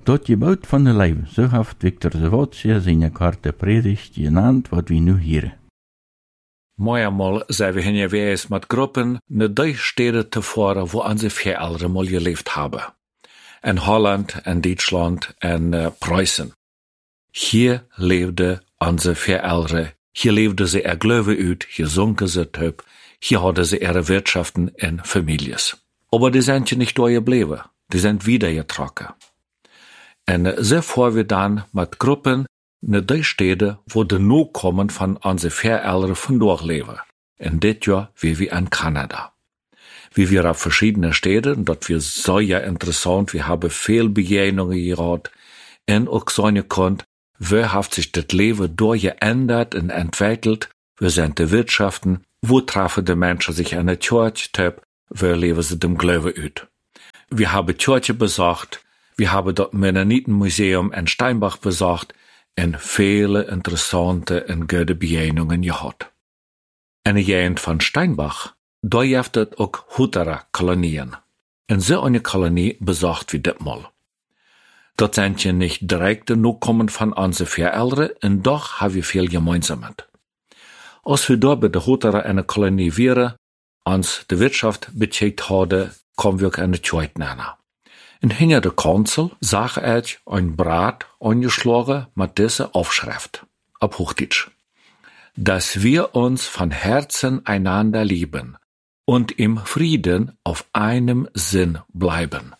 Tot gebouwd van de leven, zo heeft Victor Zawodje zijn korte predigt genannt, wat we nu hier. Mooi zijn we hier geweest met groepen naar die steden tevoren, waar onze voorouders mal geleefd hebben. In Holland, en Duitsland en Preußen. Hier leefden onze voorouders, hier leefden ze geloof uit, hier zonken ze top, hier hadden ze ihre Wirtschaften en Families. Aber die sind ja nicht durchgeblieben, die sind wieder getrokken. En so fahren wir dann mit Gruppen naar die Städte, wo die Nachkommen von onze voorouders vandaag leven. En dit Jahr wie wir in Kanada. Wie wir auf verschiedene Städte, dort wir sehr interessant, wir haben viel Begegnungen gehabt, en auch so eine Kund, wie hat sich das Leben durchgeändert und entwickelt, wie sind die Wirtschaften, wo treffen die Menschen sich an der Kirche, wie leben sie dem Glauben uit. Wir haben Kirche besucht, wir haben dort Mennonitenmuseum in Steinbach besucht und viele interessante und gute Begegnungen gehabt. In der Gegend von Steinbach, da gibt es auch Hutterer-Kolonien. Und so eine Kolonie besucht wie das mal. Dort sind ja nicht direkte Nachkommen von unseren Voorouders und doch haben wir viel gemeinsam. Als wir dort bei der Hutterer eine Kolonie wären, uns die Wirtschaft betätigt haben, kommen wir an die Kirche nennen. Und hinter der Kanzel sah ich ein Brat angeschlagen mit dieser Aufschrift, auf Hochdeutsch. Dass wir uns von Herzen einander lieben und im Frieden auf einem Sinn bleiben.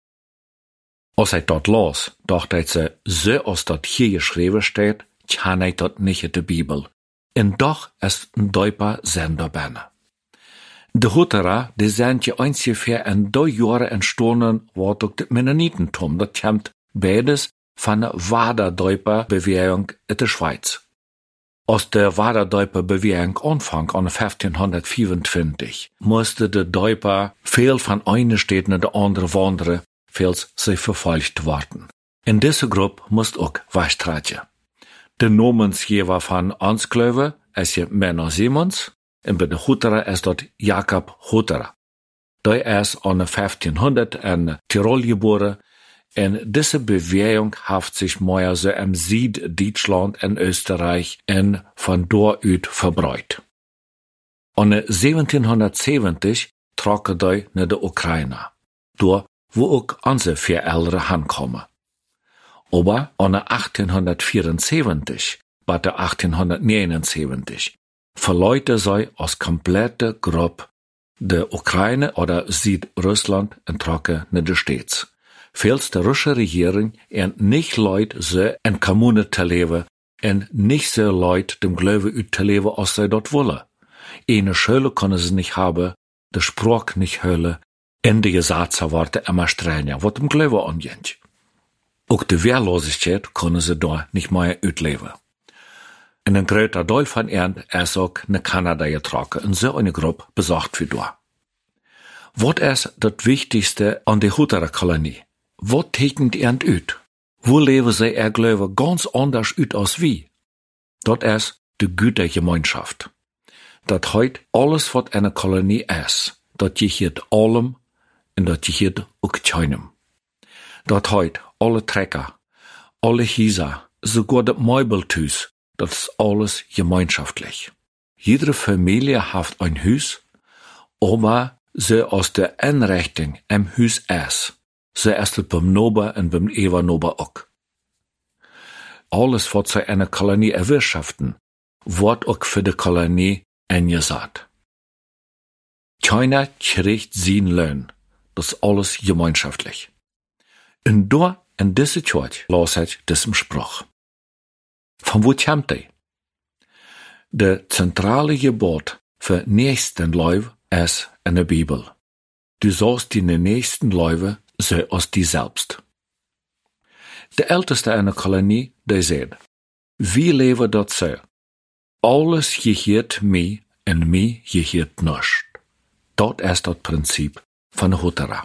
Als ich dort las, dachte ich, so als dort hier geschrieben steht, kann ich dort nicht in der Bibel. Und doch ist ein Deutscher Sender bin. Die Hutterer, die sind ja ungefähr in 3 Jahren entstanden, war durch das Mennonitentum. Das kommt beides von der Waderdeuper-Bewegung in der Schweiz. Als der Waderdeuper-Bewegung anfang an 1525, musste der Deuper viel von einer Stadt in der andere wandern, weil sie verfolgt worden. In dieser Gruppe musste auch wegtreten. Der Namensgeber von uns Glaube ist ja Menno Simons, und bei der Hutterer ist dort Jakob Hutterer. Der ist an 1500 in Tirol geboren, und diese Bewegung hat sich mehr so im Süddeutschland in Österreich und von dort aus verbreitet. An 1770 trok er nach der Ukraine, dort wo auch unsere Voorouders hinkommen. Aber an 1874, bei der 1879, verleute sie als komplette Gruppe der Ukraine oder Südrussland und trocken nach der States. Vieles der russische Regierung und nicht Leute so in Kommune zu leben und nicht so Leute dem Glauben zu leben, als sie dort wollen. Eine Schule können sie nicht haben, der Spruch nicht hören, und die Gesetzesworte immer strenger, was dem Glauben angeht. Auch die Wehrlosigkeit können sie da nicht mehr ausleben. In ein größer Teil von ihnen ist auch nach Kanada getrokken und so eine Gruppe besucht wie da. Was ist das Wichtigste an der Hutterer-Kolonie? Was tegnet ihnen aus? Wo leben sie ihr Glauben ganz anders aus als wie? Das ist die Gütergemeinschaft. Das heut alles, was eine Kolonie ist. Das gehört allem und das gehört auch keinem. Das heut alle Trecker, alle Häuser, sogar das Möbeltus, das ist alles gemeinschaftlich. Jede Familie hat ein Haus, aber so aus der Einrichtung im Haus ist, so ist es beim Nober und beim Ebernober auch. Alles, was sie eine Kolonie erwirtschaften, wird auch für die Kolonie eingesetzt. Keiner kriegt seinen Lohn, das ist alles gemeinschaftlich. Und da in dieser Kirche las ich diesen Spruch. Von wo kommt der? Der zentrale Gebot für Nächstenliebe ist in der Bibel. Du sollst deine Nächstenliebe so als die selbst. Der Älteste einer Kolonie, der sagt, wie leben dort so? Alles gehört mir und mir gehört nichts. Dort ist das Prinzip von der Hutterer.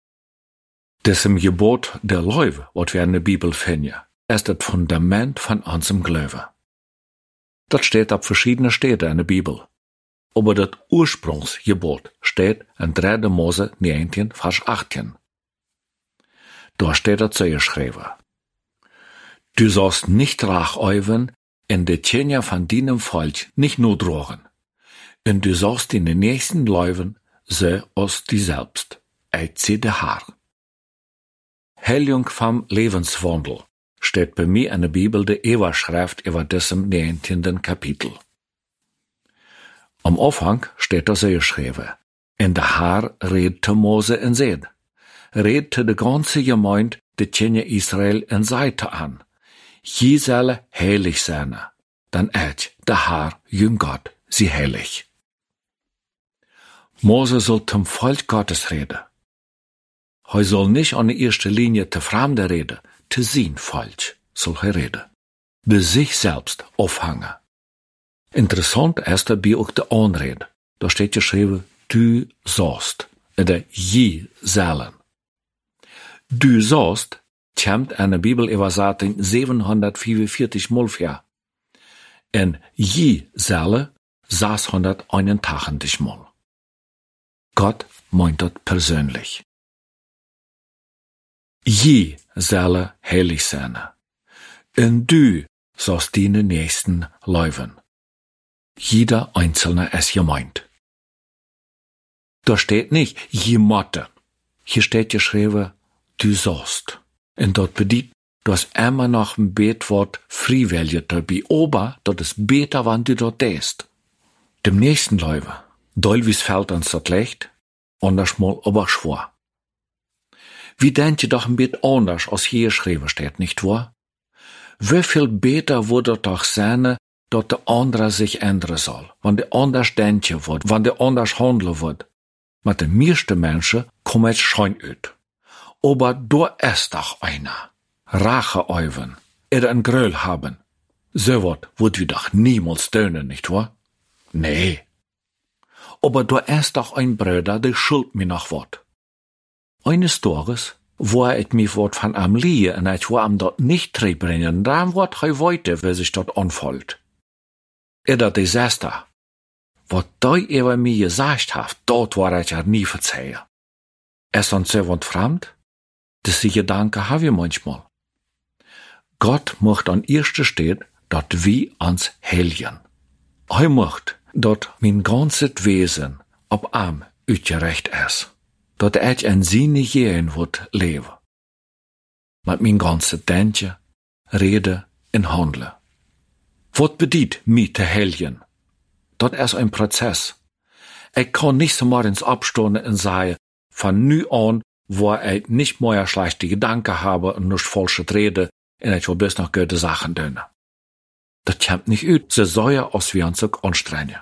Diesem Gebot der Liebe, was wir in der Bibel finden, ist das Fundament von unserem Glauben. Das steht auf verschiedenen Städten in der Bibel. Aber das Ursprungsgebot steht in 3. Mose 19, Vers 18. Da steht das so geschrieben. Du sollst nicht rachäuven in de Tjenja von deinem Volk nicht nur drogen. Und du sollst in den nächsten Leuven so aus die selbst. Eitze de Haar. Heiligung vom Lebenswandel steht bei mir in der Bibel de Überschrift über diesem 19. Kapitel. Am Anfang steht da so geschrieben. In der Haar redte Mose in Seed. Redte de ganze Gemeinde de Tjenja Israel in Seite an. Je solle heilig sein, dann der Haar, jün Gott, sie heilig. Mose soll zum Volk Gottes reden. Er soll nicht an der ersten Linie te Fremde reden, te sein Volk soll er reden. Bei sich selbst aufhangen. Interessant ist dabei auch die Anrede. Da steht geschrieben, du sollst, oder je sollen. Du sollst, kommt in der Bibelübersetzung 745 Mal vor. En je sollen 681 Mal. Gott meint das persönlich. Je sollen heilig sein. En du sollst deine Nächsten leuven. Jeder Einzelne ist gemeint. Da steht nicht, je motte. Hier steht geschrieben, du sollst. Und dort bedient, dass immer noch ein Betwort freiwillig dabei, aber das ist besser, wenn du dort stehst. Dem nächsten Leuwe, dollwies fällt uns das leicht, anders mal aber schwer. Wie denkt ihr doch ein bisschen anders, als hier geschrieben steht, nicht wahr? Wie viel besser würde doch sein, dass der andere sich ändern soll, wenn der anders denken wird, wenn der anders handeln wird. Mit den meisten Menschen kommt es schön ut. Aber da ist doch einer. Rache äuven, ein Gröll haben. So wat würd wir doch niemals tönen, nicht wahr? Nee. Aber da ist doch ein Bruder, der schuld mir noch wat. Eines Tages, wo ich mich wat von am Liehe und ich war am dort nicht treibringen, dann wat er weiter, wer sich dort anfällt. Dat Desaster. Wat dei über mir gesagt haft, dort war ich ja nie verzeihen. Es uns so wat fremd? Das die Gedanken habe ich manchmal. Gott möcht an erster steht, dat wir ans heiligen. Er möcht, dat mein ganzes Wesen ob am utgerecht ist. Dat ich in seine Gehen wird leben. Mit mein ganzes Denken, Rede und Handeln. Wat bedient mich te heiligen? Dat ist ein Prozess. Ich kann nicht so mal ins Abstoßen und sagen, von nu an, wo ich nicht mehr schlechte Gedanken habe und nicht falsche Rede, und ich will bloß noch gute Sachen tun. Das kommt nicht ut, so sehr, als wir uns anstrengen.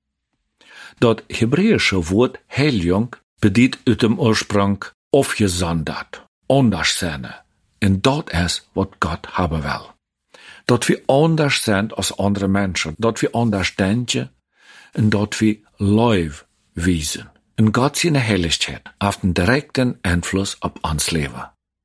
Das hebräische Wort Heiligung bedient ut dem Ursprung aufgesondert, anders sein, und das ist, was Gott haben will. Dat wir anders sind als andere Menschen, dat wir anders denken und dat wir Leuv wiesen. Und Gott seine Heiligkeit hat einen direkten Einfluss auf uns Leben.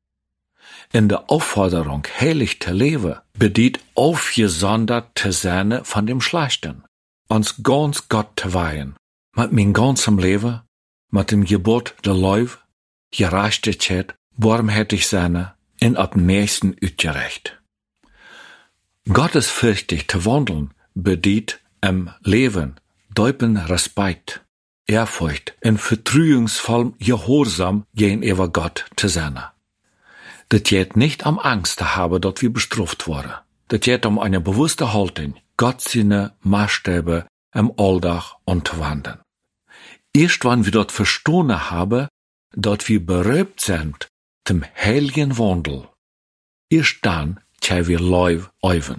In der Aufforderung, heilig zu leben, bedient aufgesondert zu sein von dem Schlechten, uns ganz Gott zu weihen, mit mein ganzem Leben, mit dem Gebot der Leuv, Gerechtigkeit, barmherzig sein und ab nächsten utgerecht. Gottesfürchtig zu wandeln bedient im Leben deupen Respekt, Ehrfurcht und vertrauensvoll Gehorsam gegenüber Gott zu sein. Das geht nicht am Angst zu haben, dass wir bestraft worden. Das geht um eine bewusste Haltung, Gott seine Maßstäbe im Alltag anzuwenden. Erst wenn wir dort verstanden haben, dass wir beraubt sind zum heiligen Wandel, erst dann können wir Leuv äuven.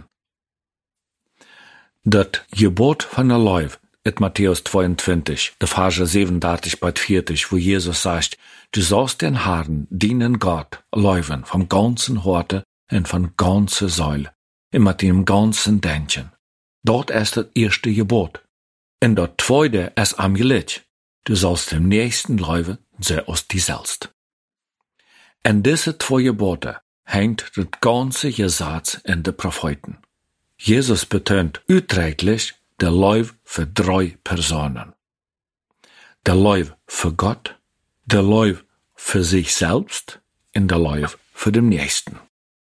Das Gebot von der Leuv, in Matthäus 22, der Verse 37 bis 40, wo Jesus sagt, du sollst den Herrn, dienen Gott, leuven, vom ganzen Horte und von ganzer Seele, und mit dem ganzen Denken. Dort ist das erste Gebot. Und das zweite ist am Gelid, du sollst dem Nächsten leuven, so aus dir selbst. Und diese zwei Gebote hängt das ganze Gesetz in den Propheten. Jesus betont utrechtlich der Leuv für 3 Personen. Der Leuv für Gott, der Leuv für sich selbst in der Leuf für den Nächsten.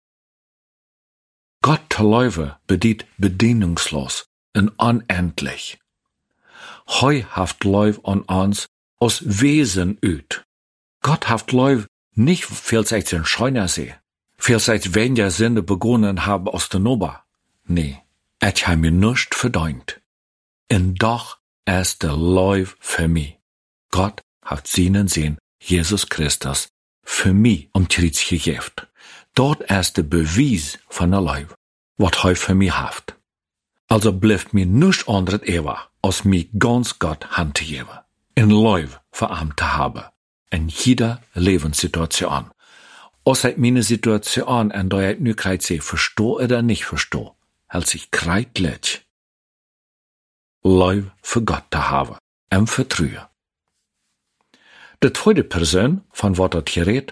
Gott te Leuwe bedient bedingungslos und unendlich. Heu haft Leuf an uns aus Wesen üt. Gott haft Leuf nicht vielseits in Scheunersee, vielseits weniger Sinne begonnen haben aus der Noba. Nee, et ha mir nuscht verdient. Und doch ist der Leuf für mich. Gott hat seinen Sohn, Jesus Christus, für mich Tritt gegeben. Dort ist der Beweis von der Leuf, was heu für mich haft. Also bleibt mir nichts anderes ewer, als mich ganz Gott Hand zu geben, in Leuf für ihm zu haben, in jeder Lebenssituation. Als ich meine Situation, in der ich nu kreit sehe, verstehe oder nicht verstehe, hält sich kreit letsch. Leuf für Gott zu haben, vertrauen. De tweede Person, von wat dat hier redt,